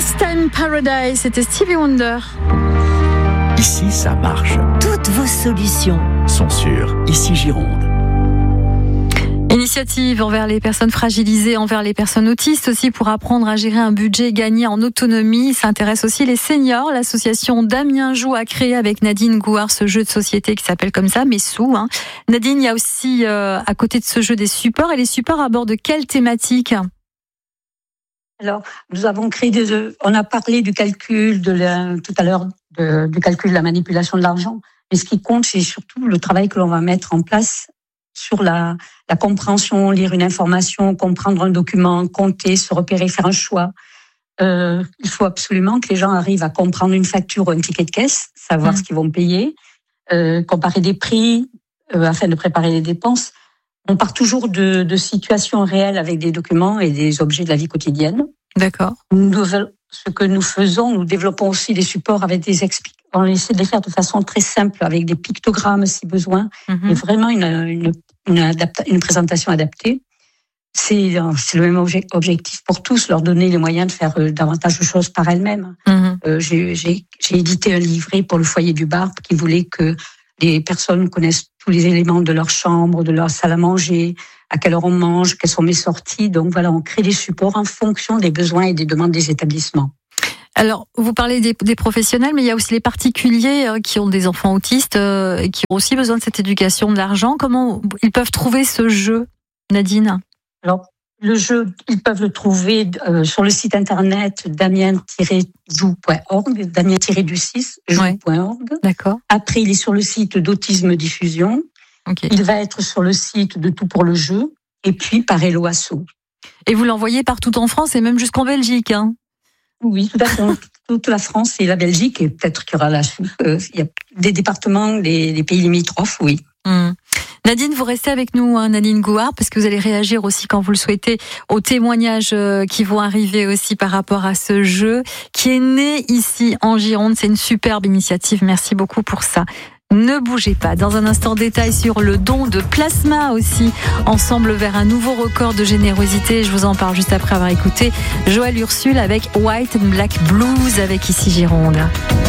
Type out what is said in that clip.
Last Time Paradise, c'était Stevie Wonder. Ici, ça marche. Toutes vos solutions Sont sur Ici Gironde. Initiative envers les personnes fragilisées, envers les personnes autistes aussi pour apprendre à gérer un budget gagné en autonomie. Ça intéresse aussi les seniors. L'association Damien Joux a créé avec Nadine Gouard ce jeu de société qui s'appelle comme ça, Messou. Nadine, il y a aussi à côté de ce jeu des supports. Et les supports abordent quelle thématique ? Alors, nous avons créé on a parlé du calcul tout à l'heure du calcul de la manipulation de l'argent. Mais ce qui compte, c'est surtout le travail que l'on va mettre en place sur la compréhension, lire une information, comprendre un document, compter, se repérer, faire un choix. Il faut absolument que les gens arrivent à comprendre une facture ou un ticket de caisse, savoir ce qu'ils vont payer, comparer des prix afin de préparer les dépenses. On part toujours de situations réelles avec des documents et des objets de la vie quotidienne. D'accord. Ce que nous faisons, nous développons aussi des supports avec des explications. On essaie de les faire de façon très simple, avec des pictogrammes si besoin, et vraiment une présentation adaptée. C'est le même objectif pour tous, leur donner les moyens de faire davantage de choses par elles-mêmes. J'ai édité un livret pour le foyer du Barbe qui voulait que les personnes connaissent tous les éléments de leur chambre, de leur salle à manger, à quelle heure on mange, quelles sont mes sorties. Donc voilà, on crée des supports en fonction des besoins et des demandes des établissements. Alors, vous parlez des professionnels, mais il y a aussi les particuliers qui ont des enfants autistes et qui ont aussi besoin de cette éducation de l'argent. Comment ils peuvent trouver ce jeu, Nadine ? Alors, le jeu, ils peuvent le trouver sur le site internet damien-joux.org, damien-du6, joux.org. D'accord. Après, il est sur le site d'Autisme Diffusion. Okay. Il va être sur le site de Tout pour le jeu, et puis par Hello Asso. Et vous l'envoyez partout en France et même jusqu'en Belgique, hein ? Oui, tout à fait. Toute la France et la Belgique, et peut-être qu'il y aura il y a des départements, des pays limitrophes, oui. Nadine, vous restez avec nous, Nadine Gouard, parce que vous allez réagir aussi quand vous le souhaitez aux témoignages qui vont arriver aussi par rapport à ce jeu qui est né ici en Gironde. C'est une superbe initiative. Merci beaucoup pour ça. Ne bougez pas. Dans un instant, détail sur le don de plasma aussi, ensemble vers un nouveau record de générosité. Je vous en parle juste après avoir écouté Joël Ursule avec White and Black Blues avec Ici Gironde.